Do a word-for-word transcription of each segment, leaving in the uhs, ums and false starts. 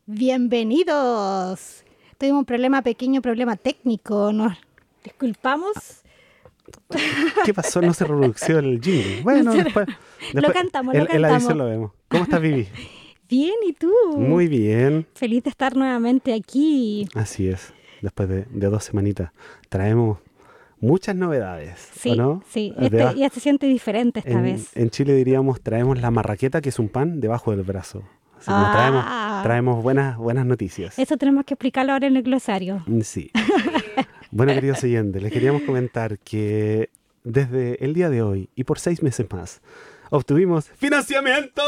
Bienvenidos. Tuvimos un problema, pequeño problema técnico. Nos disculpamos. ¿Qué pasó? No se reprodució el jingle. Bueno, No se- después, Lo después cantamos, en, lo en la cantamos. edición lo vemos. ¿Cómo estás, Vivi? Bien, ¿y tú? Muy bien. Feliz de estar nuevamente aquí. Así es. Después de, de dos semanitas traemos muchas novedades, Sí, ¿o no? sí. De Este, ba- ya se siente diferente esta en, vez. en Chile diríamos traemos la marraqueta, que es un pan, debajo del brazo. Así como Ah. traemos, traemos buenas, buenas noticias. Eso tenemos que explicarlo ahora en el glosario. Mm, Sí. Bueno, queridos oyentes, les queríamos comentar que desde el día de hoy y por seis meses más obtuvimos financiamiento.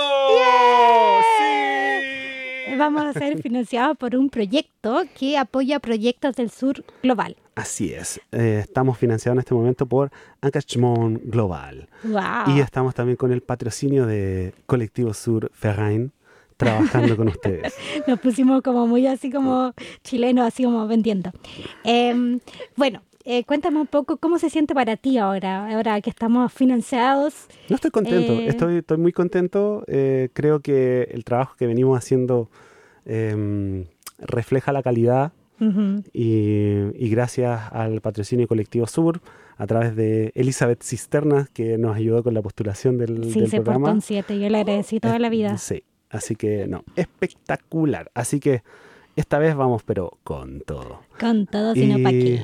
¡Sí! Vamos a ser financiados por un proyecto que apoya proyectos del sur global. Así es. Eh, estamos financiados en este momento por Engagement Global. ¡Wow! Y estamos también con el patrocinio de Colectivo Sur Ferrain, trabajando con ustedes. Nos pusimos como muy así como chilenos, así como vendiendo. Eh, bueno, eh, cuéntame un poco cómo se siente para ti ahora, ahora que estamos financiados. No estoy contento, Eh. estoy, estoy muy contento. Eh, creo que el trabajo que venimos haciendo eh, refleja la calidad Ujú. y, y gracias al patrocinio Colectivo Sur, a través de Elizabeth Cisternas, que nos ayudó con la postulación del, Sí, del se portó programa. un siete, yo le agradecí toda Eh, la vida. Sí, así que no, espectacular. Así que esta vez vamos, pero con todo. Con todo, sino Y- para qué.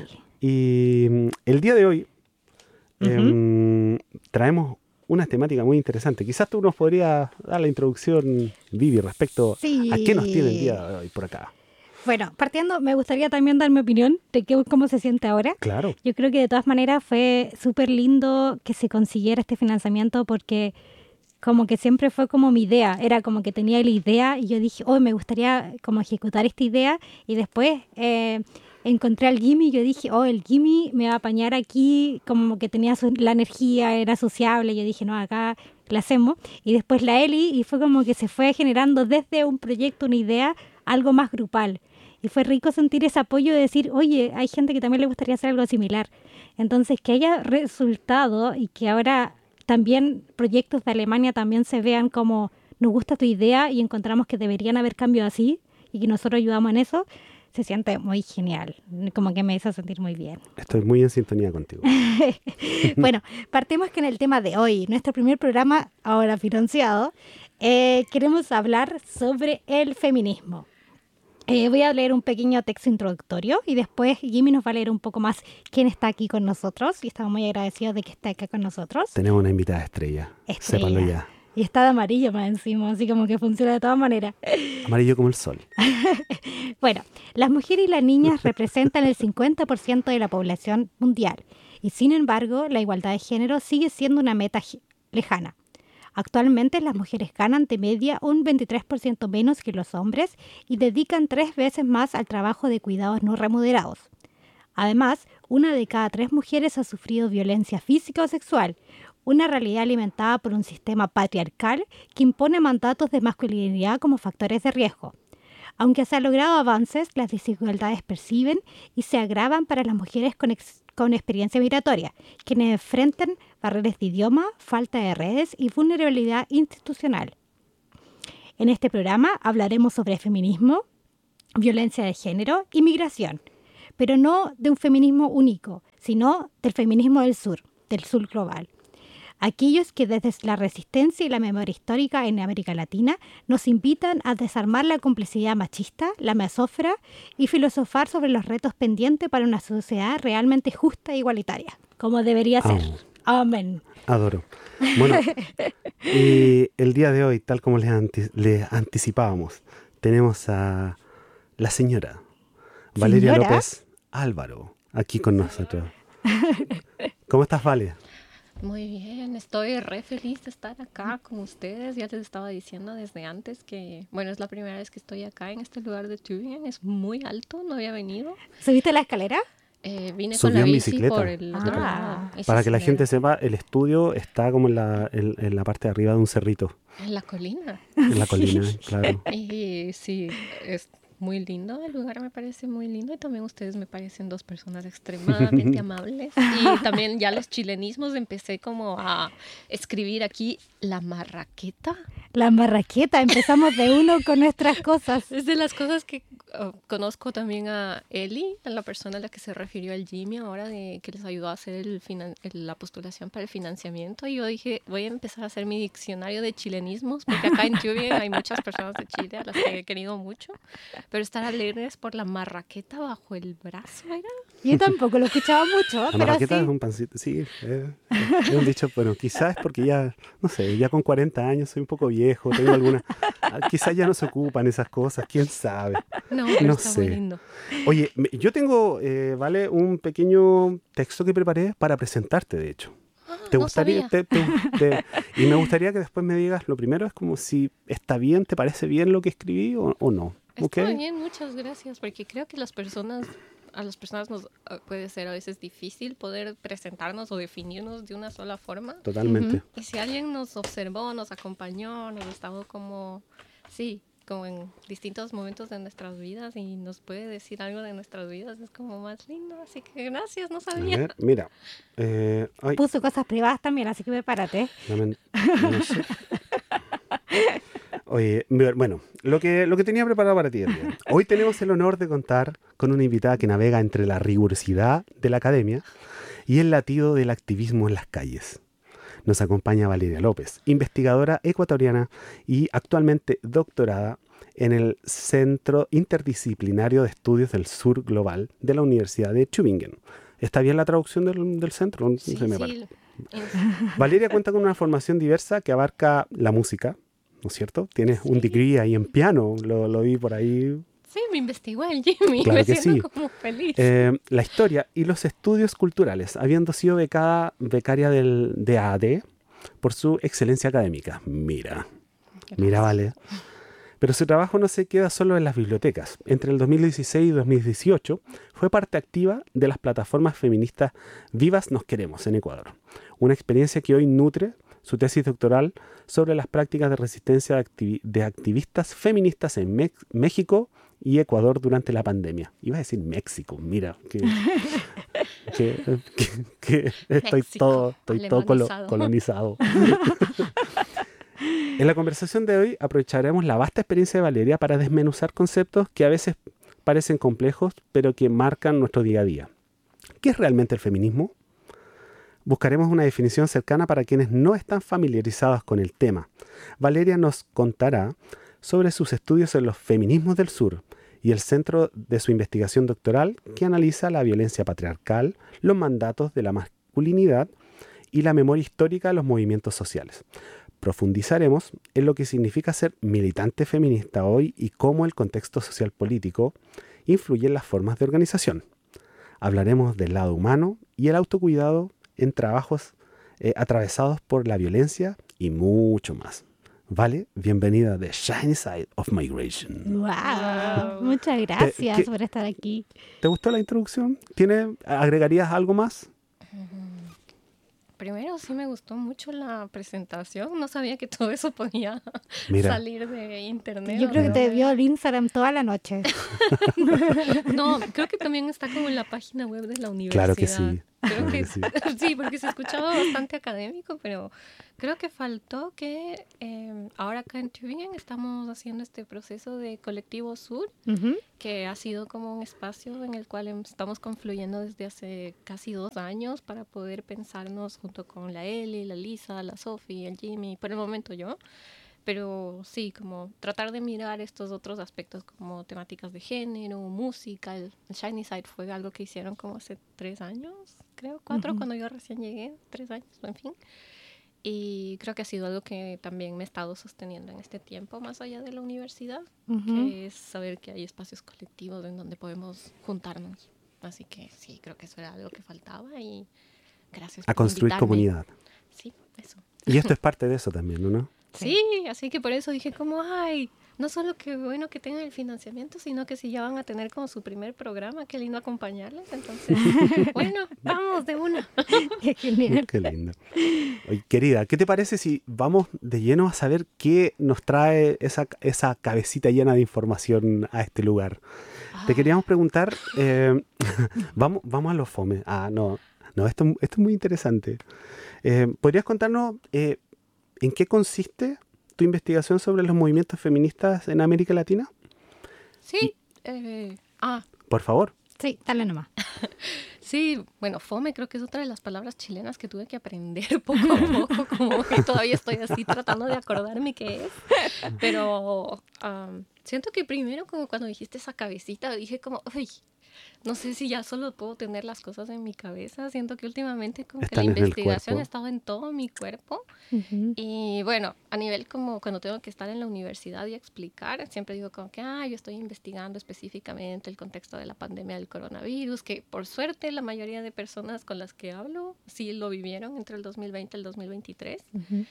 Y mm, el día de hoy Ujú. em, traemos una temática muy interesante. Quizás tú nos podrías dar la introducción, Vivi, respecto Sí. a qué nos tiene el día de hoy por acá. Bueno, partiendo, me gustaría también dar mi opinión de qué, cómo se siente ahora. Claro, Yo creo que de todas maneras fue súper lindo que se consiguiera este financiamiento porque como que siempre fue como mi idea, era como que tenía la idea y yo dije, oh, me gustaría como ejecutar esta idea y después eh, encontré al Jimmy y yo dije, oh, el Jimmy me va a apañar aquí, como que tenía su- la energía, era sociable, yo dije, no, acá la hacemos y después la Eli y fue como que se fue generando desde un proyecto, una idea, algo más grupal. Y fue rico sentir ese apoyo de decir, oye, hay gente que también le gustaría hacer algo similar. Entonces, que haya resultado y que ahora también proyectos de Alemania también se vean como nos gusta tu idea y encontramos que deberían haber cambios así y que nosotros ayudamos en eso, se siente muy genial. Como que me hizo sentir muy bien. estoy muy en sintonía contigo. Bueno, partimos con el tema de hoy. Nuestro primer programa, ahora financiado, eh, queremos hablar sobre el feminismo. Eh, voy a leer un pequeño texto introductorio y después Jimmy nos va a leer un poco más quién está aquí con nosotros y estamos muy agradecidos de que esté acá con nosotros. Tenemos una invitada estrella, Estrella. sépanlo ya. Y está de amarillo más encima, así como que funciona de todas maneras. Amarillo como el sol. Bueno, las mujeres y las niñas representan el cincuenta por ciento de la población mundial y sin embargo la igualdad de género sigue siendo una meta gi- lejana. Actualmente las mujeres ganan de media un veintitrés por ciento menos que los hombres y dedican tres veces más al trabajo de cuidados no remunerados. Además, una de cada tres mujeres ha sufrido violencia física o sexual, una realidad alimentada por un sistema patriarcal que impone mandatos de masculinidad como factores de riesgo. Aunque se han logrado avances, las desigualdades perciben y se agravan para las mujeres con, ex- con experiencia migratoria, quienes enfrentan barreras de idioma, falta de redes y vulnerabilidad institucional. En este programa hablaremos sobre feminismo, violencia de género y migración, pero no de un feminismo único, sino del feminismo del sur, del sur global. Aquellos que desde la resistencia y la memoria histórica en América Latina nos invitan a desarmar la complicidad machista, la mesófera y filosofar sobre los retos pendientes para una sociedad realmente justa e igualitaria, como debería ser. Amén. Adoro. Bueno, y el día de hoy, tal como les, anti- les anticipábamos, tenemos a la señora Valeria ¿Señora? López Álvaro aquí con nosotros. ¿Cómo estás, Vale? Muy bien, estoy re feliz de estar acá con ustedes. Ya les estaba diciendo desde antes que, bueno, es la primera vez que estoy acá en este lugar de Tübingen. Es muy alto, no había venido. ¿Subiste la escalera? Eh, vine Subió con la en bici bicicleta. por el otro Ah. lado. Esa Para es que la la- gente sepa, el estudio está como en la, en, en la parte de arriba de un cerrito, En la colina. en la colina, claro. Y sí, es muy lindo, el lugar me parece muy lindo y también ustedes me parecen dos personas extremadamente amables. Y también ya los chilenismos empecé como a escribir aquí la marraqueta. La marraqueta, empezamos de uno con nuestras cosas. Es de las cosas que uh, conozco también a Eli, a la persona a la que se refirió el Jimmy ahora, de que les ayudó a hacer el finan- el, la postulación para el financiamiento. Y yo dije, voy a empezar a hacer mi diccionario de chilenismos, porque acá en Tübingen hay muchas personas de Chile a las que he querido mucho. Pero estar alegres por la marraqueta bajo el brazo, ¿era? Yo tampoco lo escuchaba mucho, La pero marraqueta sí. es un pancito, sí, eh, es un dicho, bueno, quizás es porque ya, no sé, ya con cuarenta años soy un poco viejo, tengo alguna, ah, quizás ya no se ocupan esas cosas, quién sabe, No, pero no está muy sé. lindo. Oye, me- yo tengo, eh, vale, un pequeño texto que preparé para presentarte, de hecho. Ah, ¿Te no gustaría? sabía. te- te- te- y me gustaría que después me digas, lo primero es como si está bien, ¿te parece bien lo que escribí o, o no? ¿Ok? Está bien, muchas gracias, porque creo que las personas, a las personas nos uh, puede ser a veces difícil poder presentarnos o definirnos de una sola forma. Totalmente. Y si alguien nos observó, nos acompañó, nos estaba como, sí, como en distintos momentos de nuestras vidas y nos puede decir algo de nuestras vidas, es como más lindo. Así que gracias, no A sabía. ver, mira. eh, ay, Puso cosas privadas también, así que prepárate. lamen- no sé. Oye, mi- bueno, lo que, lo que tenía preparado para ti, Adrián. Hoy tenemos el honor de contar con una invitada que navega entre la rigurosidad de la academia y el latido del activismo en las calles. Nos acompaña Valeria López, investigadora ecuatoriana y actualmente doctorada en el Centro Interdisciplinario de Estudios del Sur Global de la Universidad de Tübingen. ¿Está bien la traducción del, del centro? No Sí, se me sí. pare. es- Valeria cuenta con una formación diversa que abarca la música, ¿no es cierto? Tienes un Sí. degree ahí en piano, lo, lo vi por ahí. Sí, me investigó el Jimmy, Claro me que siento sí. como feliz. Eh, la historia y los estudios culturales, habiendo sido becada, becaria del D A D por su excelencia académica. Mira, mira, vale. Pero su trabajo no se queda solo en las bibliotecas. Entre el dos mil dieciséis y dos mil dieciocho fue parte activa de las plataformas feministas Vivas Nos Queremos en Ecuador. Una experiencia que hoy nutre su tesis doctoral sobre las prácticas de resistencia de, activi- de activistas feministas en Mex- México y Ecuador durante la pandemia. Iba a decir México, mira, que, que- que- que estoy México, todo, estoy todo colo- alemanizado. colonizado. En la conversación de hoy aprovecharemos la vasta experiencia de Valeria para desmenuzar conceptos que a veces parecen complejos, pero que marcan nuestro día a día. ¿Qué es realmente el feminismo? Buscaremos una definición cercana para quienes no están familiarizados con el tema. Valeria nos contará sobre sus estudios en los feminismos del sur y el centro de su investigación doctoral que analiza la violencia patriarcal, los mandatos de la masculinidad y la memoria histórica de los movimientos sociales. Profundizaremos en lo que significa ser militante feminista hoy y cómo el contexto social político influye en las formas de organización. Hablaremos del lado humano y el autocuidado en trabajos eh, atravesados por la violencia y mucho más. Vale, bienvenida a The Shiny Side of Migration. Wow. Wow. Muchas gracias ¿qué- por estar aquí. ¿Te gustó la introducción? ¿Tiene, ¿Agregarías algo más? Primero sí me gustó mucho la presentación, no sabía que todo eso podía Mira. salir de internet. Yo o creo que de te donde- vio el Instagram toda la noche. No, creo que también está como en la página web de la universidad. Claro que sí. Creo Claro que que sí. sí, porque se escuchaba bastante académico, pero creo que faltó que eh, ahora acá en Tübingen estamos haciendo este proceso de Colectivo Sur, Ujú. que ha sido como un espacio en el cual em- estamos confluyendo desde hace casi dos años para poder pensarnos junto con la Eli, la Lisa, la Sophie, el Jimmy, por el momento yo. Pero sí, como tratar de mirar estos otros aspectos como temáticas de género, música. El, el Shiny Side fue algo que hicieron como hace tres años, creo, cuatro, Ujú. cuando yo recién llegué, tres años, en fin. Y creo que ha sido algo que también me he estado sosteniendo en este tiempo, más allá de la universidad, Ujú. que es saber que hay espacios colectivos en donde podemos juntarnos. Así que sí, creo que eso era algo que faltaba y gracias A por construir invitarme. comunidad. Sí, eso. Y esto es parte de eso también, ¿no? Sí, así que por eso dije como, ay, no solo que bueno que tengan el financiamiento, sino que si ya van a tener como su primer programa, qué lindo acompañarles. Entonces, bueno, vamos de una. Qué genial. Qué lindo. Oye, querida, ¿qué te parece si vamos de lleno a saber qué nos trae esa, esa cabecita llena de información a este lugar? Te queríamos preguntar, eh, vamos, vamos a los fome. Ah, no, no, esto, esto es muy interesante. Eh, ¿podrías contarnos eh, en qué consiste tu investigación sobre los movimientos feministas en América Latina? Sí. Eh, ah. Por favor. Sí, dale nomás. Sí, bueno, fome creo que es otra de las palabras chilenas que tuve que aprender poco a poco, como que todavía estoy así tratando de acordarme qué es. Pero um, siento que primero como cuando dijiste esa cabecita, dije como, uy, no sé si ya solo puedo tener las cosas en mi cabeza. Siento que últimamente como Están que la en el investigación cuerpo. ha estado en todo mi cuerpo. Ujú. Y bueno, a nivel como cuando tengo que estar en la universidad y explicar, siempre digo como que, ah, yo estoy investigando específicamente el contexto de la pandemia del coronavirus, que por suerte la mayoría de personas con las que hablo sí lo vivieron entre el dos mil veinte y el dos mil veintitrés. Ujú.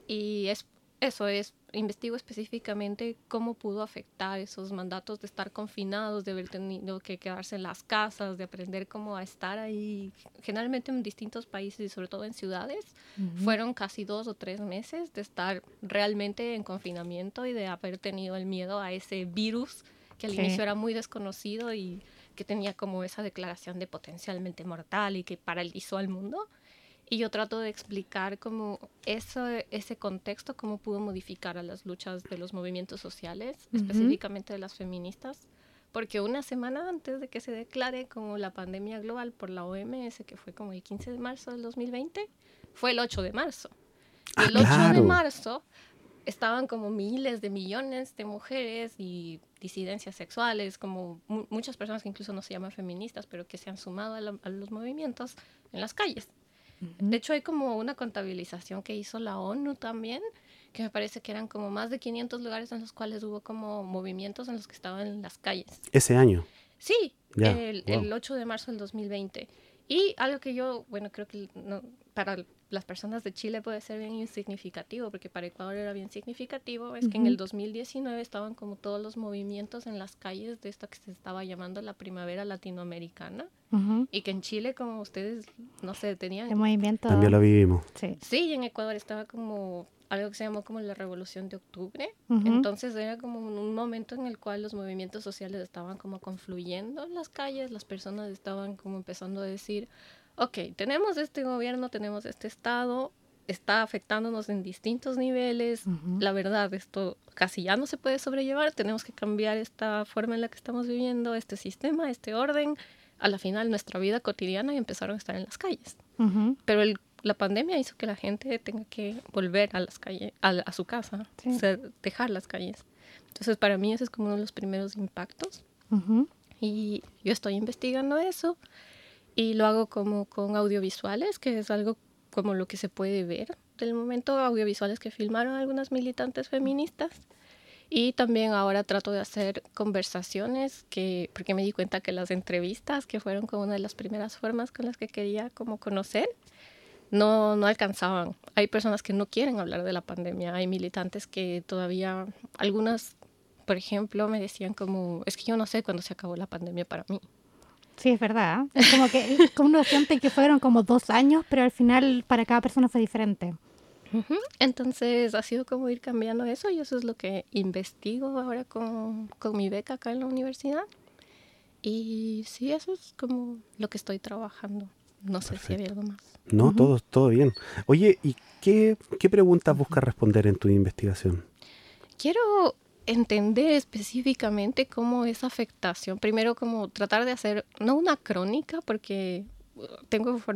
Y es eso es, investigo específicamente cómo pudo afectar esos mandatos de estar confinados, de haber tenido que quedarse en las casas, de aprender cómo a estar ahí, generalmente en distintos países y sobre todo en ciudades. Ujú. Fueron casi dos o tres meses de estar realmente en confinamiento y de haber tenido el miedo a ese virus que al Sí. inicio era muy desconocido y que tenía como esa declaración de potencialmente mortal y que paralizó al mundo. Y yo trato de explicar cómo ese, ese contexto, cómo pudo modificar a las luchas de los movimientos sociales, Ujú. específicamente de las feministas, porque una semana antes de que se declare como la pandemia global por la O M S, que fue como el quince de marzo del dos mil veinte, fue el ocho de marzo. Y Ah, el ocho claro. de marzo estaban como miles de millones de mujeres y disidencias sexuales, como mu- muchas personas que incluso no se llaman feministas, pero que se han sumado a, la- a los movimientos en las calles. De hecho, hay como una contabilización que hizo la ONU también, que me parece que eran como más de quinientos lugares en los cuales hubo como movimientos en los que estaban en las calles. Ese año. Sí, Ya, el, wow. el ocho de marzo del dos mil veinte. Y algo que yo, bueno, creo que no, para las personas de Chile puede ser bien insignificativo, porque para Ecuador era bien significativo, es que en el dos mil diecinueve estaban como todos los movimientos en las calles de esto que se estaba llamando la primavera latinoamericana, Ujú. y que en Chile, como ustedes, no sé, tenían... El movimiento. También lo vivimos. Sí. Sí, y en Ecuador estaba como algo que se llamó como la Revolución de Octubre. Ujú. Entonces era como un momento en el cual los movimientos sociales estaban como confluyendo en las calles, las personas estaban como empezando a decir, ok, tenemos este gobierno, tenemos este estado, está afectándonos en distintos niveles, Ujú. la verdad, esto casi ya no se puede sobrellevar, tenemos que cambiar esta forma en la que estamos viviendo, este sistema, este orden, a la final nuestra vida cotidiana, y empezaron a estar en las calles. Ujú. Pero el, la pandemia hizo que la gente tenga que volver a las calles, a, a su casa, Sí. o sea, dejar las calles. Entonces, para mí ese es como uno de los primeros impactos. Ujú. Y yo estoy investigando eso y lo hago como con audiovisuales, que es algo como lo que se puede ver del momento, audiovisuales que filmaron algunas militantes feministas. Y también ahora trato de hacer conversaciones, que, porque me di cuenta que las entrevistas, que fueron como una de las primeras formas con las que quería como conocer, no, no alcanzaban. Hay personas que no quieren hablar de la pandemia, hay militantes que todavía, algunas, por ejemplo, me decían como, es que yo no sé cuándo se acabó la pandemia para mí. Sí, es verdad. Es como que como uno siente que fueron como dos años, pero al final para cada persona fue diferente. Uh-huh. Entonces ha sido como ir cambiando eso, y eso es lo que investigo ahora con, con mi beca acá en la universidad. Y sí, eso es como lo que estoy trabajando. No sé Perfecto. si había algo más. No, Ujú. todo, todo bien. Oye, ¿y qué, qué preguntas buscas responder en tu investigación? Quiero entender específicamente cómo esa afectación, primero como tratar de hacer, no una crónica, porque uh, tengo